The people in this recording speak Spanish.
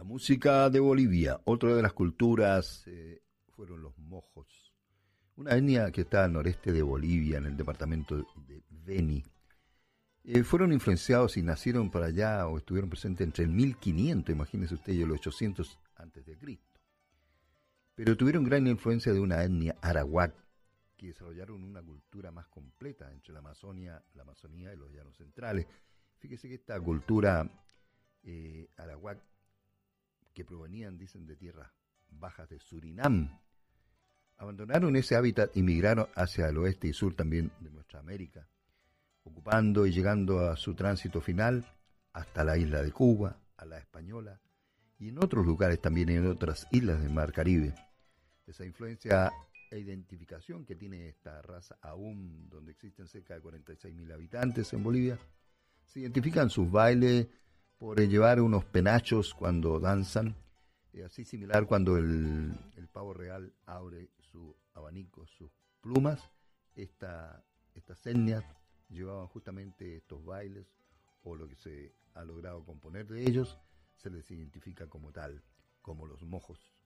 Música de Bolivia. Otra de las culturas fueron los mojos. Una etnia que está al noreste de Bolivia, en el departamento de Beni. Fueron influenciados y nacieron para allá o estuvieron presentes entre el 1500, imagínense usted, y el 800 antes de Cristo. Pero tuvieron gran influencia de una etnia arawak que desarrollaron una cultura más completa entre la Amazonía y los llanos centrales. Fíjese que esta cultura arawak, que provenían, dicen, de tierras bajas de Surinam, abandonaron ese hábitat y migraron hacia el oeste y sur también de nuestra América, ocupando y llegando a su tránsito final hasta la isla de Cuba, a la Española y en otros lugares también, en otras islas del Mar Caribe. Esa influencia e identificación que tiene esta raza, aún donde existen cerca de 46.000 habitantes en Bolivia, se identifican sus bailes por llevar unos penachos cuando danzan, así similar cuando el pavo real abre su abanico, sus plumas. Estas etnias llevaban justamente estos bailes, o lo que se ha logrado componer de ellos, se les identifica como tal, como los mojos.